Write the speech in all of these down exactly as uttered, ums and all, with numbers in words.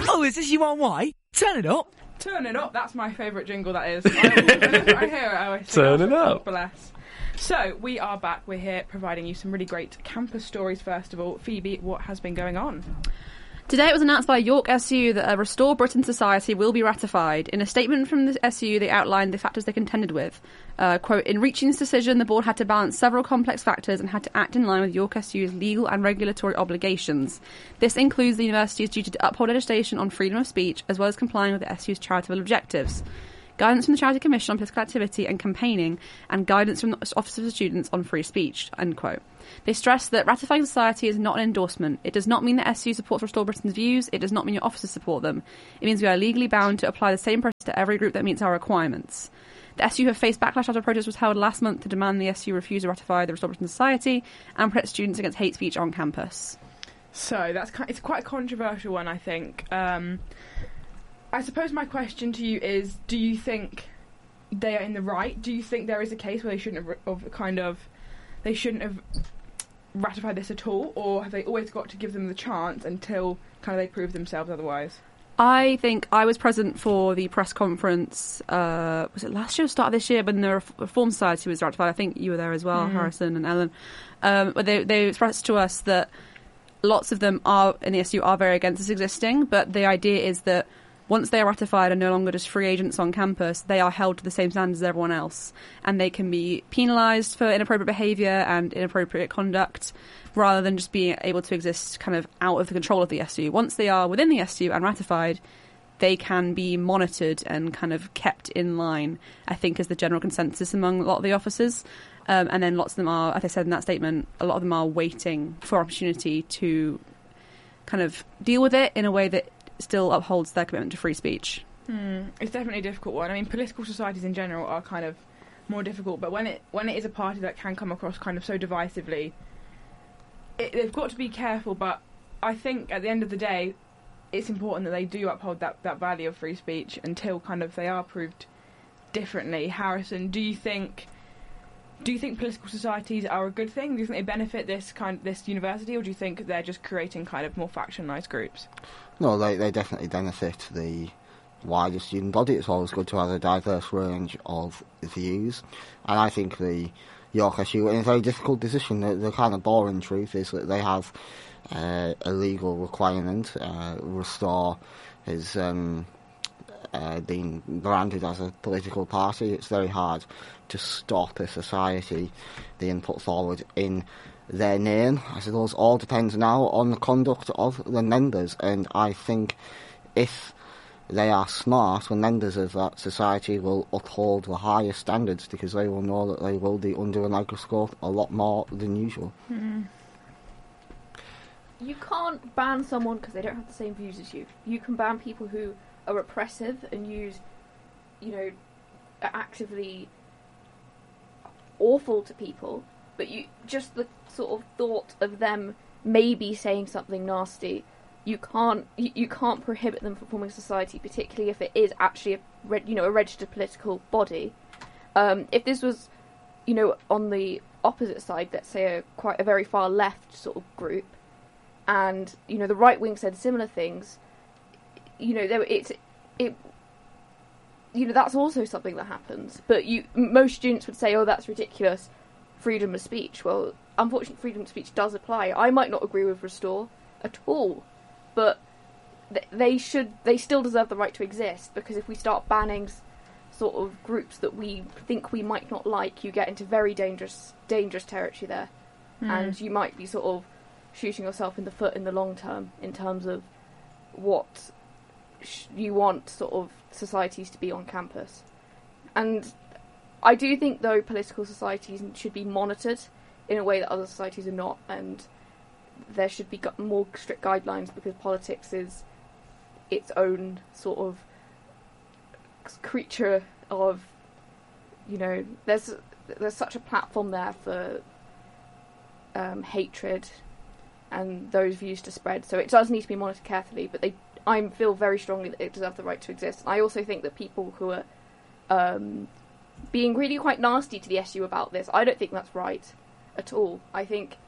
Oh, is this U R Y? Turn it up. Turn it up. That's my favourite jingle, that is. I, whenever I hear it, I always think, Turn oh, it up. Bless. So, we are back. We're here providing you some really great campus stories, first of all. Phoebe, what has been going on? Today it was announced by York S U that a Restore Britain Society will be ratified. In a statement from the S U, they outlined the factors they contended with. Uh, quote, in reaching this decision, the board had to balance several complex factors and had to act in line with York S U's legal and regulatory obligations. This includes the university's duty to uphold legislation on freedom of speech, as well as complying with the S U's charitable objectives. Guidance from the Charity Commission on political activity and campaigning, and guidance from the Office of Students on free speech, end quote. They stress that ratifying the society is not an endorsement. It does not mean that S U supports Restore Britain's views. It does not mean your officers support them. It means we are legally bound to apply the same process to every group that meets our requirements. The S U have faced backlash after a protest was held last month to demand the S U refuse to ratify the Restore Britain Society and protect students against hate speech on campus. So, that's kind, it's quite a controversial one, I think. Um, I suppose my question to you is, do you think they are in the right? Do you think there is a case where they shouldn't have, of kind of, they shouldn't have ratified this at all, or have they always got to give them the chance until kind of they prove themselves otherwise? I think I was present for the press conference, uh, was it last year or start of this year, when the Reform Society was ratified. I think you were there as well, mm. Harrison and Ellen. Um, but they, they expressed to us that lots of them are in the S U are very against this existing, but the idea is that once they are ratified and no longer just free agents on campus, they are held to the same standards as everyone else, and they can be penalised for inappropriate behaviour and inappropriate conduct, rather than just being able to exist kind of out of the control of the S U. Once they are within the S U and ratified, they can be monitored and kind of kept in line, I think, is the general consensus among a lot of the officers. Um, and then lots of them are, as I said in that statement, a lot of them are waiting for opportunity to kind of deal with it in a way that still upholds their commitment to free speech. Hmm. It's definitely a difficult one. I mean, political societies in general are kind of more difficult, but when it when it is a party that can come across kind of so divisively, it, they've got to be careful. But I think at the end of the day, it's important that they do uphold that, that value of free speech until kind of they are proved differently. Harrison, do you think do you think political societies are a good thing? Do you think they benefit this kind this university, or do you think they're just creating kind of more factionalised groups? No, they they definitely benefit the wider student body. It's always good to have a diverse range of views, and I think the York S U are in a very difficult position. The, the kind of boring truth is that they have uh, a legal requirement. Uh, Restore has um, uh, been branded as a political party. It's very hard to stop a society being put forward in their name. I suppose all depends now on the conduct of the members, and I think if they are smart, the members of that society will uphold the highest standards, because they will know that they will be under a microscope a lot more than usual. Mm. You can't ban someone because they don't have the same views as you. You can ban people who are oppressive and use, you know, are actively awful to people, but you just the sort of thought of them maybe saying something nasty, you can't you, you can't prohibit them from forming a society, particularly if it is actually a re- you know a registered political body. Um, if this was, you know, on the opposite side, let's say a quite a very far left sort of group, and you know the right wing said similar things, you know there it's it. You know, that's also something that happens. But you, most students would say, oh, that's ridiculous, freedom of speech. Well, unfortunately, freedom of speech does apply. I might not agree with Restore at all, but th- they should, they still deserve the right to exist, because if we start banning s- sort of groups that we think we might not like, you get into very dangerous, dangerous territory there. Mm. And you might be sort of shooting yourself in the foot in the long term, in terms of what sh- you want sort of societies to be on campus. And I do think, though, political societies should be monitored in a way that other societies are not, and there should be gu- more strict guidelines, because politics is its own sort of creature of, you know, there's there's such a platform there for um, hatred and those views to spread, so it does need to be monitored carefully, but they I feel very strongly that it does have the right to exist. I also think that people who are um, being really quite nasty to the S U about this, I don't think that's right at all. I think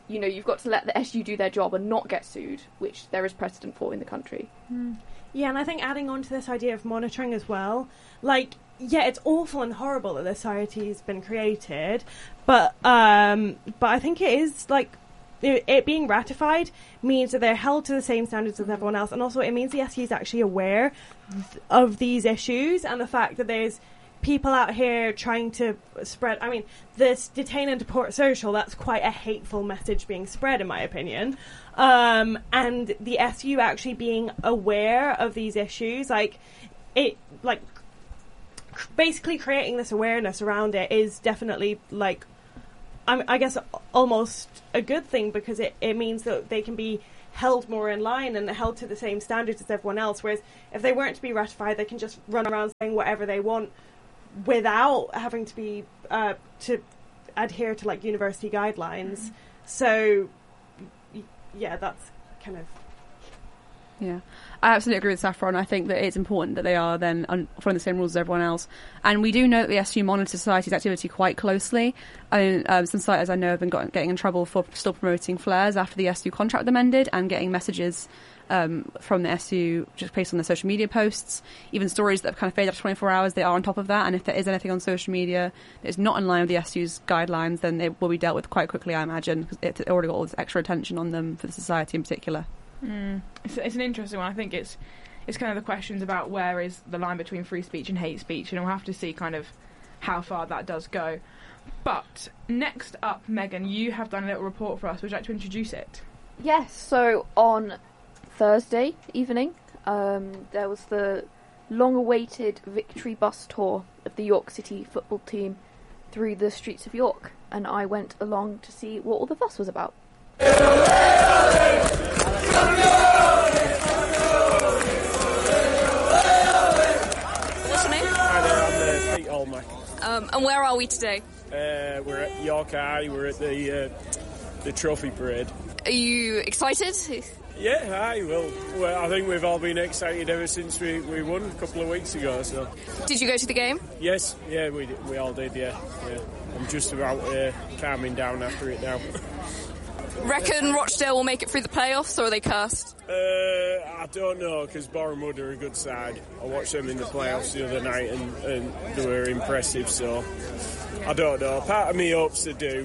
you know, you've got to let the S U do their job and not get sued, which there is precedent for in the country. Mm. Yeah, and I think adding on to this idea of monitoring as well, like, yeah, it's awful and horrible that this society's been created, but um, but I think it is, like, it, it being ratified means that they're held to the same standards as everyone else, and also it means the S U is actually aware th- of these issues and the fact that there's people out here trying to spread, I mean, this detain and deport social, that's quite a hateful message being spread, in my opinion. Um, and the S U actually being aware of these issues, like, it, like, c- basically creating this awareness around it is definitely, like, I, I guess almost a good thing, because it, it means that they can be held more in line and held to the same standards as everyone else, whereas if they weren't to be ratified, they can just run around saying whatever they want without having to be uh, to adhere to, like, university guidelines. Mm-hmm. So y- yeah, that's kind of Yeah, I absolutely agree with Saffron. I think that it's important that they are then un- following the same rules as everyone else. And we do know that the S U monitors society's activity quite closely. I mean, um, some societies I know have been got- getting in trouble for still promoting flares after the S U contract amended and getting messages um, from the S U just based on their social media posts. Even stories that have kind of faded after twenty-four hours, they are on top of that. And if there is anything on social media that is not in line with the S U's guidelines, then it will be dealt with quite quickly, I imagine, because it's already got all this extra attention on them for the society in particular. Mm. It's, it's an interesting one. I think it's it's kind of the questions about where is the line between free speech and hate speech, and we'll have to see kind of how far that does go. But next up, Megan, you have done a little report for us. Would you like to introduce it? Yes, so on Thursday evening, um, there was the long-awaited victory bus tour of the York City football team through the streets of York, and I went along to see what all the fuss was about. What's your name? Hi there, I'm uh, Pete Olmack. Um, and where are we today? Uh, we're at York High, we're at the uh, the trophy parade. Are you excited? Yeah, hi, well, well, I think we've all been excited ever since we, we won a couple of weeks ago, so... Did you go to the game? Yes, yeah, we we all did, yeah. yeah. I'm just about uh, calming down after it now. Reckon Rochdale will make it through the playoffs, or are they cursed? Uh, I don't know, because Boreham Wood are a good side. I watched them in the playoffs the other night, and, and they were impressive, so... I don't know. Part of me hopes they do.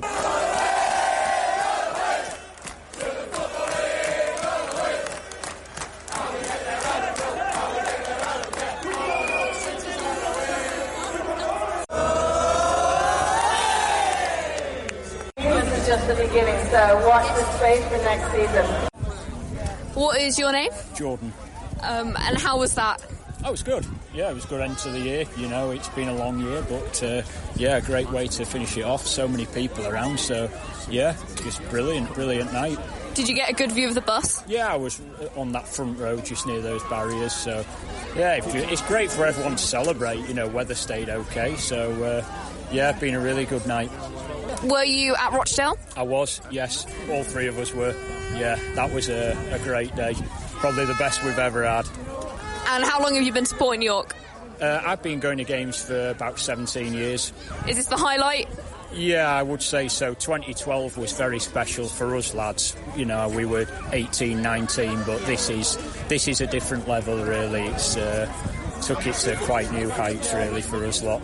Just the beginning, so watch this space for next season. What is your name? Jordan. Um, and how was that? Oh, it was good. Yeah, it was a good end to the year. You know, it's been a long year, but uh, yeah, a great way to finish it off. So many people around, so yeah, just brilliant, brilliant night. Did you get a good view of the bus? Yeah, I was on that front row just near those barriers, so yeah, it's great for everyone to celebrate. You know, weather stayed okay, so uh, yeah, been a really good night. Were you at Rochdale? I was, yes. All three of us were. Yeah, that was a, a great day. Probably the best we've ever had. And how long have you been supporting York? Uh, I've been going to games for about seventeen years. Is this the highlight? Yeah, I would say so. twenty twelve was very special for us lads. You know, we were eighteen, nineteen, but this is this is a different level, really. It's uh, took it to quite new heights, really, for us lot.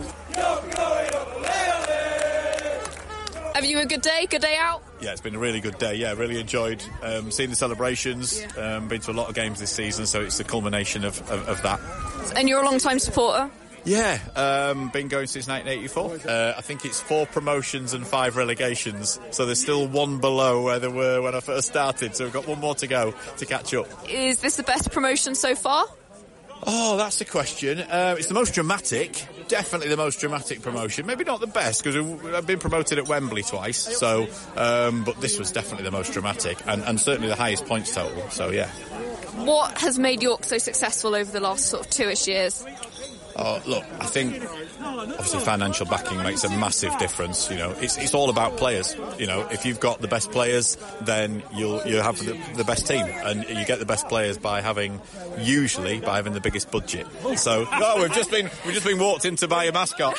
Have you a good day? Good day out? Yeah, it's been a really good day. Yeah, really enjoyed um, seeing the celebrations. Yeah. Um, been to a lot of games this season, so it's the culmination of, of, of that. And you're a long-time supporter? Yeah, um, been going since nineteen eighty-four. Uh, I think it's four promotions and five relegations, so there's still one below where there were when I first started, so we've got one more to go to catch up. Is this the best promotion so far? Oh, that's the question. Uh, it's the most dramatic. Definitely the most dramatic promotion. Maybe not the best, because I've been promoted at Wembley twice. So, um, but this was definitely the most dramatic, and, and certainly the highest points total. So, yeah. What has made York so successful over the last sort of two-ish years? Oh, look, I think obviously financial backing makes a massive difference. You know, it's it's all about players. You know, if you've got the best players, then you'll you have the, the best team, and you get the best players by having usually by having the biggest budget. So, oh, we've just been we've just been walked into by a mascot.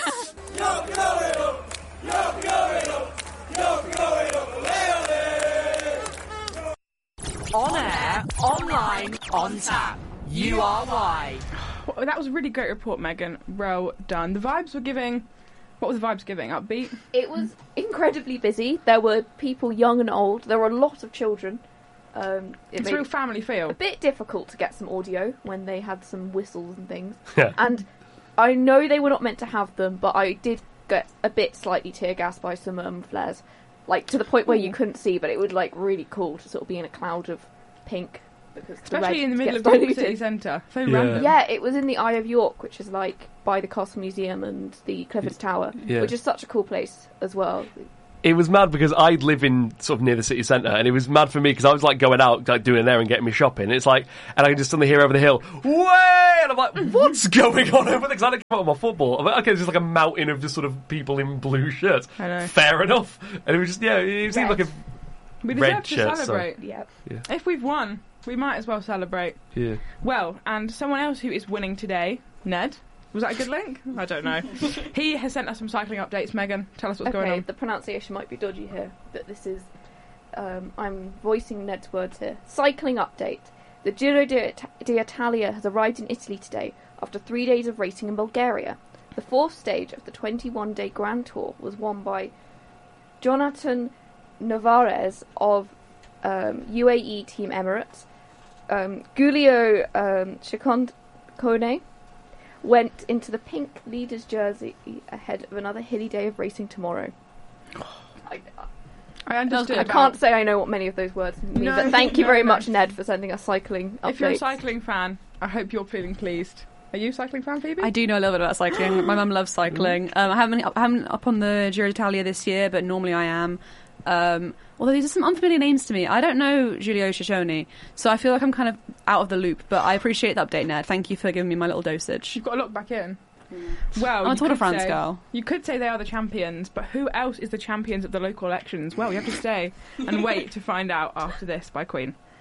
Wine on tap. U R Y. Well, that was a really great report, Megan. Well done. The vibes were giving... What was the vibes giving? Upbeat? It was incredibly busy. There were people young and old. There were a lot of children. Um, it It's a made real family feel. a bit difficult to get some audio when they had some whistles and things. Yeah. And I know they were not meant to have them, but I did get a bit slightly tear gassed by some um, flares. Like, to the point where you couldn't see, but it was, like, really cool to sort of be in a cloud of pink. Because the red Especially in the middle of gets York diluted. City Centre. So Yeah. random. Yeah, it was in the Eye of York, which is, like, by the Castle Museum and the Clifford's Tower, Yeah. which is such a cool place as well. It was mad because I live in sort of near the city centre, and it was mad for me because I was like going out, like doing there and getting me shopping. It's like, and I can just suddenly hear over the hill, way, and I'm like, what's going on over there? Because I don't care about my football. I'm like, okay, it's just like a mountain of just sort of people in blue shirts. I know. Fair enough. And it was just, yeah, it seemed Red. like a We red deserve to shirt, so- celebrate. Yep. Yeah. If we've won, we might as well celebrate. yeah. Well, and someone else who is winning today, Ned. Was that a good link? I don't know. He has sent us some cycling updates. Megan, tell us what's Okay, going on. the pronunciation might be dodgy here, but this is... Um, I'm voicing Ned's words here. Cycling update. The Giro d'It- d'Italia has arrived in Italy today after three days of racing in Bulgaria. The fourth stage of the twenty-one day Grand Tour was won by Jonathan Navarez of um, U A E Team Emirates. Um, Giulio um, Ciccone went into the pink leader's jersey ahead of another hilly day of racing tomorrow. I, I understood. I can't say I know what many of those words mean, No, but thank you no, very no. much, Ned, for sending us cycling updates. If you're a cycling fan, I hope you're feeling pleased. Are you a cycling fan, Phoebe? I do know a little bit about cycling. My mum loves cycling. Um, I haven't I haven't up on the Giro d'Italia this year, but normally I am. Um, although these are some unfamiliar names to me. I don't know Giulio Ciccone, so I feel like I'm kind of out of the loop. But I appreciate the update, Ned. Thank you for giving me my little dosage. You've got to look back in. Well, I'm a you Tour de could France say- girl. You could say they are the champions, but who else is the champions of the local elections? Well, you have to stay and wait to find out after this by Queen.